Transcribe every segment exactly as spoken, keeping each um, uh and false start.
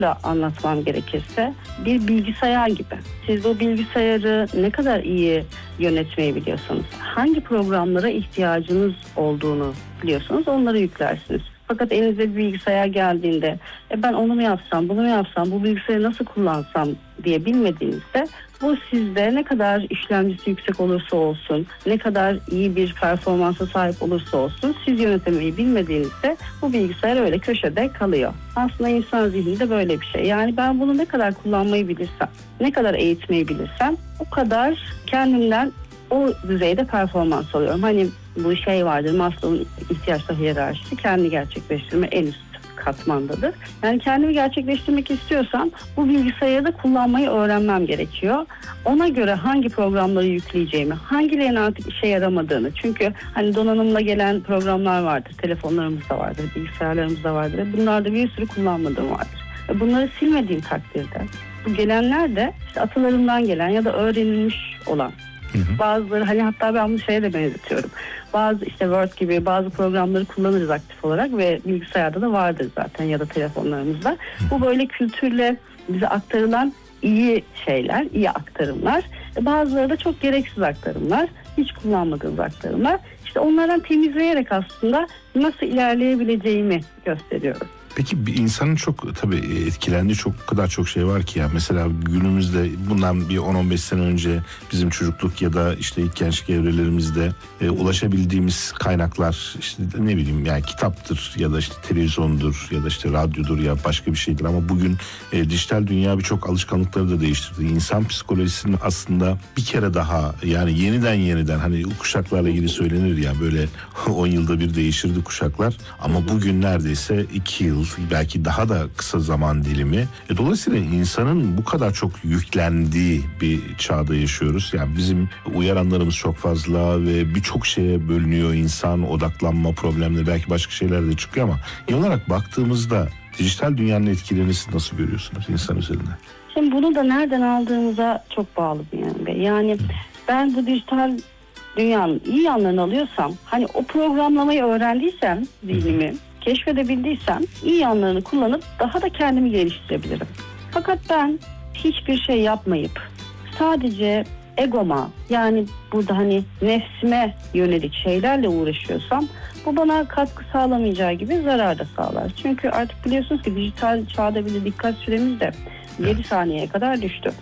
da anlatmam gerekirse bir bilgisayar gibi. Siz o bilgisayarı ne kadar iyi yönetmeyi biliyorsanız, hangi programlara ihtiyacınız olduğunu biliyorsanız onları yüklersiniz. Fakat elinize bir bilgisayar geldiğinde e ben onu mu yapsam, bunu mu yapsam, bu bilgisayarı nasıl kullansam diye bilmediğinizde bu sizde ne kadar işlemcisi yüksek olursa olsun, ne kadar iyi bir performansa sahip olursa olsun siz yönetemeyi bilmediğinizde bu bilgisayar öyle köşede kalıyor. Aslında insan zihni de böyle bir şey. Yani ben bunu ne kadar kullanmayı bilirsem, ne kadar eğitmeyi bilirsem o kadar kendimden o düzeyde performans alıyorum. Hani bu şey vardır, Maslow'un ihtiyaçlar hiyerarşisi, kendi gerçekleştirme en üst katmandadır. Yani kendimi gerçekleştirmek istiyorsam bu bilgisayarı da kullanmayı öğrenmem gerekiyor. Ona göre hangi programları yükleyeceğimi, hangilerinin artık işe yaramadığını. Çünkü hani donanımla gelen programlar vardır, telefonlarımızda vardır, bilgisayarlarımızda vardır. Bunlarda bir sürü kullanmadığım vardır. Bunları silmediğim takdirde bu gelenler de işte atalarımdan gelen ya da öğrenilmiş olan. Hı hı. Bazıları hani hatta ben bunu şeye de benzetiyorum. Bazı işte Word gibi bazı programları kullanırız aktif olarak ve bilgisayarda da vardır zaten ya da telefonlarımızda. Hı. Bu böyle kültürle bize aktarılan iyi şeyler, iyi aktarımlar. Bazıları da çok gereksiz aktarımlar, hiç kullanmadığımız aktarımlar. İşte onlardan temizleyerek aslında nasıl ilerleyebileceğimi gösteriyorum. Peki bir insanın çok tabii etkilendiği çok kadar çok şey var ki ya. Mesela günümüzde bundan bir on on beş sene önce bizim çocukluk ya da işte ilk gençlik evrelerimizde e, ulaşabildiğimiz kaynaklar işte ne bileyim yani kitaptır ya da işte televizyondur ya da işte radyodur ya başka bir şeydir. Ama bugün e, dijital dünya birçok alışkanlıkları da değiştirdi. İnsan psikolojisinin aslında bir kere daha yani yeniden yeniden hani kuşaklarla ilgili söylenir ya böyle on yılda bir değişirdi kuşaklar. Ama bugün neredeyse iki yıl belki daha da kısa zaman dilimi. E, dolayısıyla insanın bu kadar çok yüklendiği bir çağda yaşıyoruz. Yani bizim uyaranlarımız çok fazla ve birçok şeye bölünüyor insan, odaklanma problemleri belki başka şeyler de çıkıyor ama genel olarak baktığımızda dijital dünyanın etkilerini siz nasıl görüyorsunuz insan üzerinde? Şimdi bunu da nereden aldığımıza çok bağlı bir yani. Yani ben bu dijital dünyanın iyi yanlarını alıyorsam, hani o programlamayı öğrendiysem zihnimi, keşfedebildiysem iyi yanlarını kullanıp daha da kendimi geliştirebilirim. Fakat ben hiçbir şey yapmayıp sadece egoma yani burada hani nefsime yönelik şeylerle uğraşıyorsam bu bana katkı sağlamayacağı gibi zarar da sağlar. Çünkü artık biliyorsunuz ki dijital çağda bile dikkat süremiz de yedi saniyeye kadar düştü.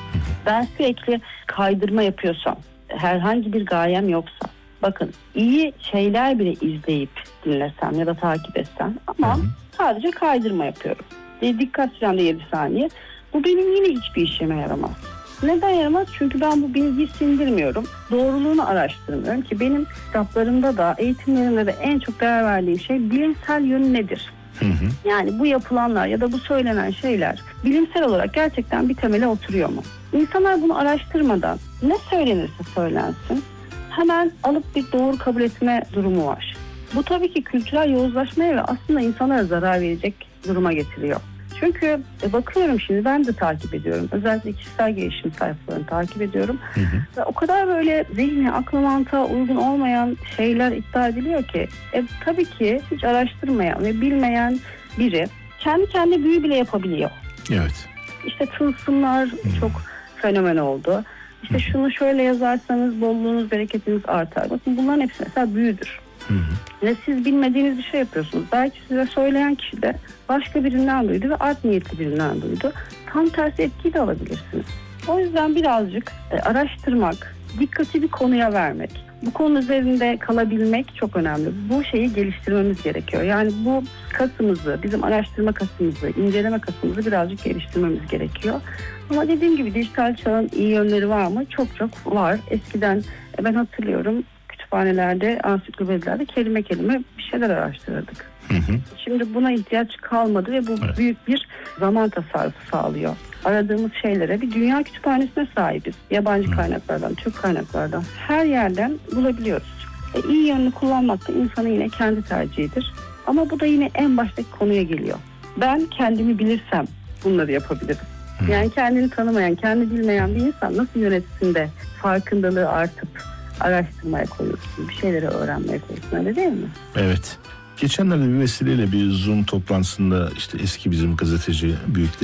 Ben sürekli kaydırma yapıyorsam, herhangi bir gayem yoksa, bakın iyi şeyler bile izleyip dinlesem ya da takip etsem ama hı hı. sadece kaydırma yapıyorum. E, dikkat sürem de yedi saniye. Bu benim yine hiçbir işime yaramaz. Neden yaramaz? Çünkü ben bu bilgiyi sindirmiyorum. Doğruluğunu araştırmıyorum ki benim kitaplarımda da eğitimlerimde de en çok değer verdiğim şey bilimsel yönü nedir? Hı hı. Yani bu yapılanlar ya da bu söylenen şeyler bilimsel olarak gerçekten bir temele oturuyor mu? İnsanlar bunu araştırmadan ne söylenirse söylensin hemen alıp bir doğru kabul etme durumu var. Bu tabii ki kültürel yozlaşmaya ve aslında insanlara zarar verecek duruma getiriyor. Çünkü e, bakıyorum şimdi ben de takip ediyorum. Özellikle kişisel gelişim sayfalarını takip ediyorum. Hı hı. Ve o kadar böyle zihni, aklı mantığa uygun olmayan şeyler iddia ediliyor ki e, tabii ki hiç araştırmayan ve bilmeyen biri kendi kendine büyü bile yapabiliyor. Evet. İşte tılsımlar hı. çok fenomen oldu. İşte şunu şöyle yazarsanız bolluğunuz, bereketiniz artar. Bakın bunların hepsi mesela büyüdür. Hı hı. Ve siz bilmediğiniz bir şey yapıyorsunuz. Belki size söyleyen kişi de başka birinden duydu ve art niyetli birinden duydu. Tam tersi etkiyi de alabilirsiniz. O yüzden birazcık e, araştırmak, dikkati bir konuya vermek, bu konu üzerinde kalabilmek çok önemli. Bu şeyi geliştirmemiz gerekiyor. Yani bu kasımızı, bizim araştırma kasımızı, inceleme kasımızı birazcık geliştirmemiz gerekiyor. Ama dediğim gibi dijital çağın iyi yönleri var mı? Çok çok var. Eskiden ben hatırlıyorum kütüphanelerde, ansiklopedilerde kelime kelime bir şeyler araştırırdık. Hı hı. Şimdi buna ihtiyaç kalmadı ve bu evet. büyük bir zaman tasarrufu sağlıyor. Aradığımız şeylere bir dünya kütüphanesine sahibiz. Yabancı hı. kaynaklardan, Türk kaynaklardan her yerden bulabiliyoruz. E, iyi yönünü kullanmak da insanın yine kendi tercihidir. Ama bu da yine en baştaki konuya geliyor. Ben kendimi bilirsem bunları yapabilirim. Hı. Yani kendini tanımayan, kendi bilmeyen bir insan nasıl yönetsin farkındalığı artıp araştırmaya koyuyorsun, bir şeyleri öğrenmeye koyuyorsun, öyle değil mi? Evet. Geçenlerde bir vesileyle bir Zoom toplantısında işte eski bizim gazeteci büyük